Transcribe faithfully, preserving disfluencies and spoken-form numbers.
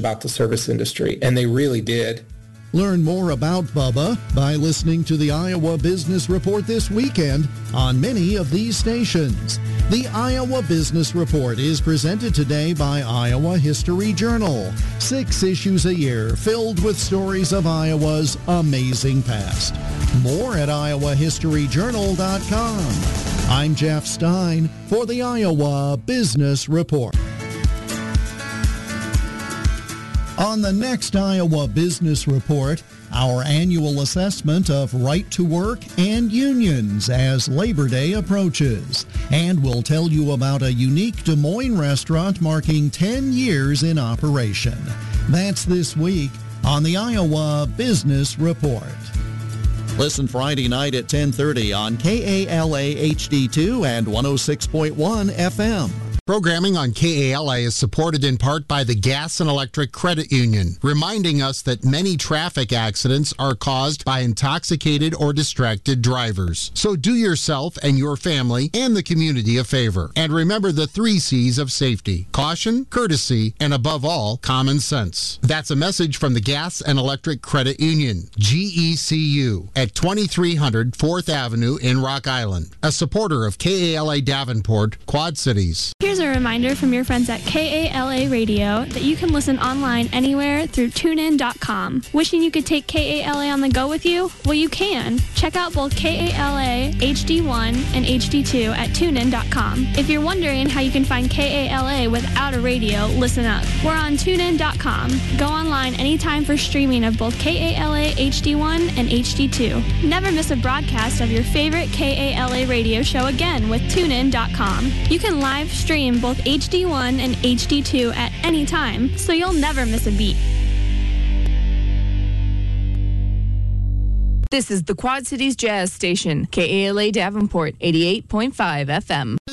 about the service industry, and they really did. Learn more about Bubba by listening to the Iowa Business Report this weekend on many of these stations. The Iowa Business Report is presented today by Iowa History Journal. Six issues a year filled with stories of Iowa's amazing past. More at iowa history journal dot com. I'm Jeff Stein for the Iowa Business Report. On the next Iowa Business Report, our annual assessment of right to work and unions as Labor Day approaches. And we'll tell you about a unique Des Moines restaurant marking ten years in operation. That's this week on the Iowa Business Report. Listen Friday night at ten thirty on K A L A H D two and one oh six point one F M. Programming on K A L A is supported in part by the Gas and Electric Credit Union, reminding us that many traffic accidents are caused by intoxicated or distracted drivers. So do yourself and your family and the community a favor. And remember the three C's of safety: caution, courtesy, and above all, common sense. That's a message from the Gas and Electric Credit Union, G E C U, at twenty-three hundred fourth Avenue in Rock Island. A supporter of K A L A Davenport, Quad Cities. Here's a reminder from your friends at K A L A Radio that you can listen online anywhere through tune in dot com. Wishing you could take K A L A on the go with you? Well, you can. Check out both K A L A H D one and H D two at tune in dot com. If you're wondering how you can find K A L A without a radio, listen up. We're on tune in dot com. Go online anytime for streaming of both K A L A H D one and H D two. Never miss a broadcast of your favorite K A L A radio show again with tune in dot com. You can live stream both H D one and H D two at any time, so you'll never miss a beat. This is the Quad Cities Jazz Station, K A L A Davenport, eighty-eight point five F M.